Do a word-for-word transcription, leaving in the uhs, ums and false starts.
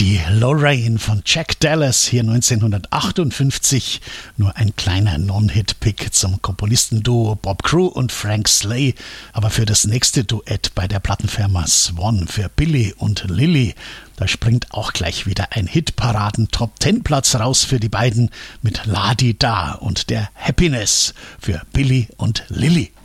Die Lorraine von Jack Dallas, hier neunzehnhundertachtundfünfzig. Nur ein kleiner Non-Hit-Pick zum Komponistenduo Bob Crew und Frank Slay. Aber für das nächste Duett bei der Plattenfirma Swan für Billy und Lilly, da springt auch gleich wieder ein Hitparaden-Top-Ten-Platz raus für die beiden mit La Di Da und der Happiness für Billy und Lilly.